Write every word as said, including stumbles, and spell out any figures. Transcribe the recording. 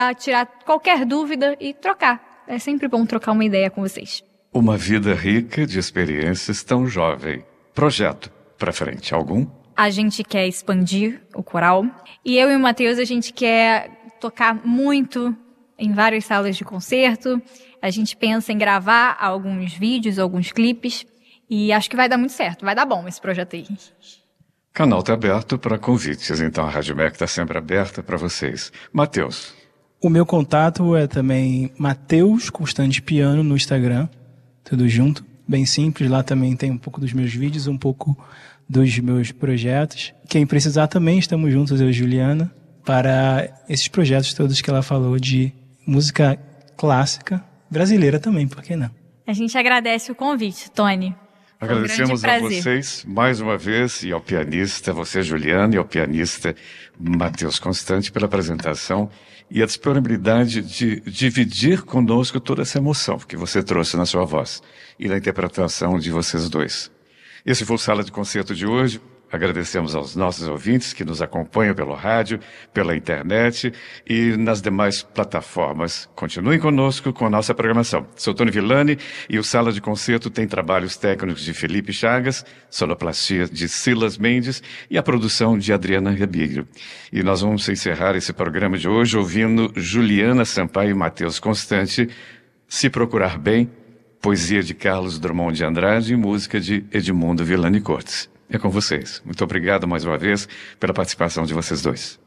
tirar qualquer dúvida e trocar. É sempre bom trocar uma ideia com vocês. Uma vida rica de experiências tão jovem. Projeto pra frente, algum? A gente quer expandir o coral. E eu e o Matheus, a gente quer tocar muito em várias salas de concerto. A gente pensa em gravar alguns vídeos, alguns clipes. E acho que vai dar muito certo. Vai dar bom esse projeto aí. O canal está aberto para convites, então a Rádio M E C está sempre aberta para vocês. Matheus. O meu contato é também Matheus Constante Piano no Instagram. Tudo junto, bem simples. Lá também tem um pouco dos meus vídeos, um pouco dos meus projetos. Quem precisar também, estamos juntos, eu e Juliana, para esses projetos todos que ela falou de música clássica, brasileira também, por que não? A gente agradece o convite, Tony. Agradecemos a vocês mais uma vez e ao pianista, você Juliana, e ao pianista Matheus Constante pela apresentação e a disponibilidade de dividir conosco toda essa emoção que você trouxe na sua voz e na interpretação de vocês dois. Esse foi o Sala de Concerto de hoje. Agradecemos aos nossos ouvintes que nos acompanham pelo rádio, pela internet e nas demais plataformas. Continuem conosco com a nossa programação. Sou Tony Villani e o Sala de Concerto tem trabalhos técnicos de Felipe Chagas, sonoplastia de Silas Mendes e a produção de Adriana Ribeiro. E nós vamos encerrar esse programa de hoje ouvindo Juliana Sampaio e Matheus Constante, Se Procurar Bem, poesia de Carlos Drummond de Andrade e música de Edmundo Villani Cortes. É com vocês. Muito obrigado mais uma vez pela participação de vocês dois.